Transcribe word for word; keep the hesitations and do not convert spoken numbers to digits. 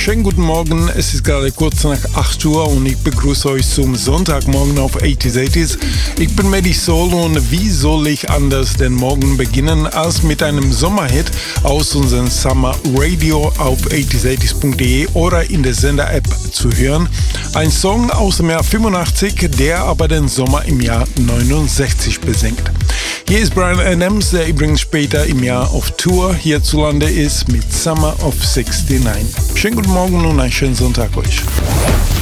schönen guten Morgen. Es ist gerade kurz nach acht Uhr und ich begrüße euch zum Sonntagmorgen auf achtziger achtzig. Ich bin Medi Soul und wie soll ich anders den Morgen beginnen als mit einem Sommerhit aus unserem Summer Radio auf achtziger achtzig punkt de oder in der Sender-App zu hören. Ein Song aus dem Jahr fünfundachtzig, der aber den Sommer im Jahr neunundsechzig besingt. Hier ist Bryan Adams, der übrigens später im Jahr auf Tour hierzulande ist mit Summer of sixty-nine. Schönen guten Morgen und einen schönen Sonntag euch.